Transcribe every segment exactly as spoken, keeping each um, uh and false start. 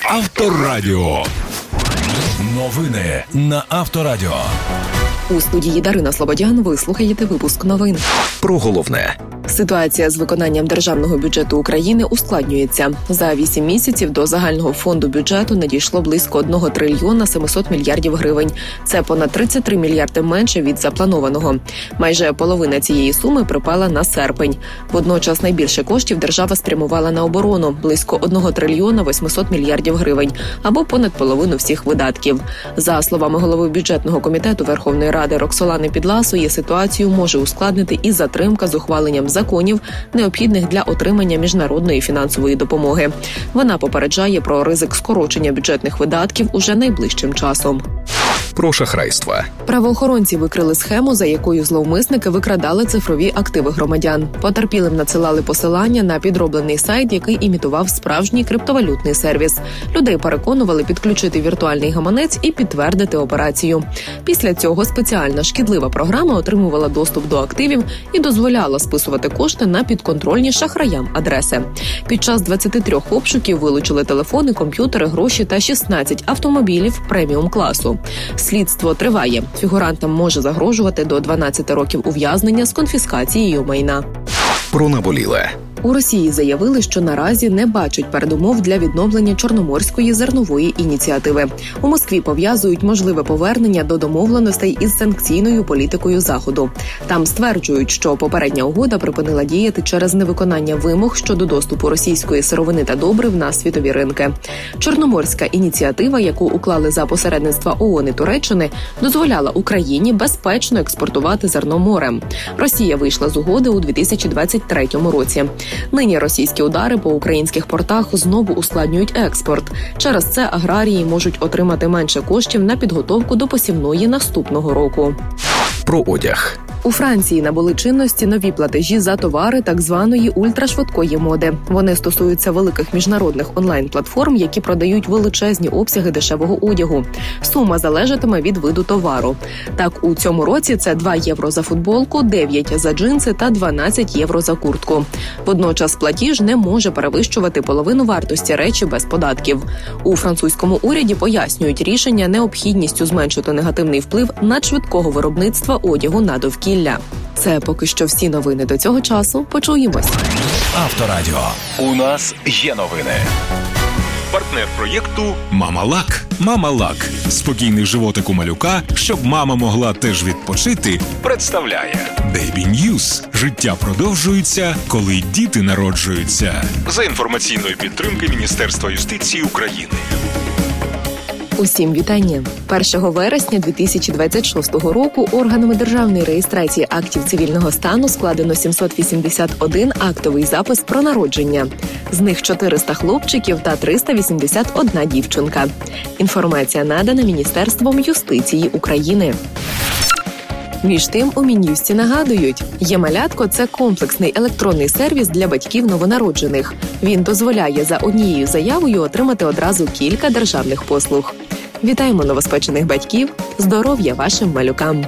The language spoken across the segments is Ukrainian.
Авторадіо. Новини на Авторадіо. У студії Дарина Слободян ви слухаєте випуск новин. Про головне. Ситуація з виконанням державного бюджету України ускладнюється. За вісім місяців до загального фонду бюджету надійшло близько одного трильйона сімсот мільярдів гривень. Це понад тридцять три мільярди менше від запланованого. Майже половина цієї суми припала на серпень. Водночас найбільше коштів держава спрямувала на оборону – близько одного трильйона восьмисот мільярдів гривень, або понад половину всіх видатків. За словами голови бюджетного комітету Верховної Ради Роксолани Підласої, ситуацію може ускладнити і затримка з ухваленням законів, необхідних для отримання міжнародної фінансової допомоги. Вона попереджає про ризик скорочення бюджетних видатків уже найближчим часом. Про шахрайство. Правоохоронці викрили схему, за якою зловмисники викрадали цифрові активи громадян. Потерпілим надсилали посилання на підроблений сайт, який імітував справжній криптовалютний сервіс. Людей переконували підключити віртуальний гаманець і підтвердити операцію. Після цього спеціальна шкідлива програма отримувала доступ до активів і дозволяла списувати кошти на підконтрольні шахраям адреси. Під час двадцяти трьох обшуків вилучили телефони, комп'ютери, гроші та шістнадцять автомобілів преміум-класу. Слідство триває. Фігурантам може загрожувати до дванадцяти років ув'язнення з конфіскацією майна. Про наболіле. У Росії заявили, що наразі не бачать передумов для відновлення Чорноморської зернової ініціативи. У Москві пов'язують можливе повернення до домовленостей із санкційною політикою Заходу. Там стверджують, що попередня угода припинила діяти через невиконання вимог щодо доступу російської сировини та добрив на світові ринки. Чорноморська ініціатива, яку уклали за посередництва ООН і Туреччини, дозволяла Україні безпечно експортувати зерно морем. Росія вийшла з угоди у дві тисячі двадцять третьому році. Нині російські удари по українських портах знову ускладнюють експорт. Через це аграрії можуть отримати менше коштів на підготовку до посівної наступного року. Про одяг. У Франції набули чинності нові платежі за товари так званої ультрашвидкої моди. Вони стосуються великих міжнародних онлайн-платформ, які продають величезні обсяги дешевого одягу. Сума залежатиме від виду товару. Так, у цьому році це два євро за футболку, дев'ять за джинси та дванадцять євро за куртку. Водночас платіж не може перевищувати половину вартості речі без податків. У французькому уряді пояснюють рішення необхідністю зменшити негативний вплив надшвидкого виробництва одягу на довкілля. Це поки що всі новини до цього часу. Почуємось. Авторадіо. У нас є новини. Партнер проєкту «Мама-Лак». «Мама-Лак» – спокійний животик у малюка, щоб мама могла теж відпочити, представляє Baby News. Життя продовжується, коли діти народжуються. За інформаційної підтримки Міністерства юстиції України. Усім вітання. першого вересня дві тисячі двадцять шостого року органами державної реєстрації актів цивільного стану складено сімсот вісімдесят один актовий запис про народження. З них чотириста хлопчиків та триста вісімдесят одна дівчинка. Інформація надана Міністерством юстиції України. Між тим, у Мін'юсті нагадують, «Є-малятко» – це комплексний електронний сервіс для батьків новонароджених. Він дозволяє за однією заявою отримати одразу кілька державних послуг. Вітаємо новоспечених батьків! Здоров'я вашим малюкам!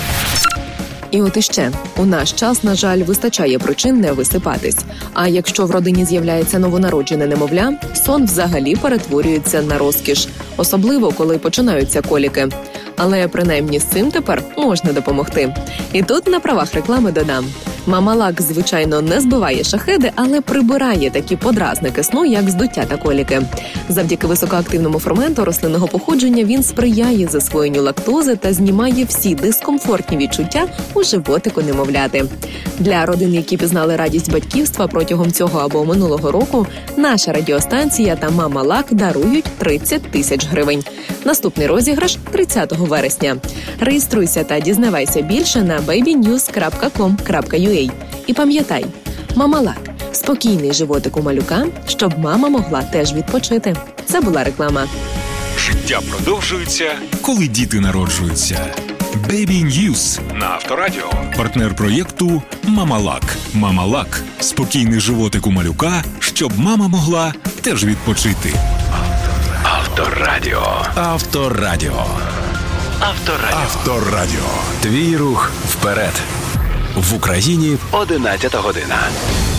І от іще. У наш час, на жаль, вистачає причин не висипатись. А якщо в родині з'являється новонароджене немовля, сон взагалі перетворюється на розкіш. Особливо, коли починаються коліки. Але принаймні з цим тепер можна допомогти. І тут на правах реклами додам. Мама-Лак, звичайно, не збиває шахеди, але прибирає такі подразники сну, як здуття та коліки. Завдяки високоактивному ферменту рослинного походження він сприяє засвоєнню лактози та знімає всі дискомфортні відчуття у животику немовляти. Для родин, які пізнали радість батьківства протягом цього або минулого року, наша радіостанція та Мама-Лак дарують тридцять тисяч гривень. Наступний розіграш – тридцятого вересня. Реєструйся та дізнавайся більше на бейбі ньюз крапка ком крапка ю а. І пам'ятай, Мама-Лак – спокійний животик у малюка, щоб мама могла теж відпочити. Це була реклама. Життя продовжується, коли діти народжуються. Baby News на Авторадіо. Партнер проєкту «Мама-Лак». «Мама-Лак» – спокійний животик у малюка, щоб мама могла теж відпочити. Авторадіо. Авторадіо. Авторадіо. Авторадіо. Твій рух вперед. В Україні одинадцята година.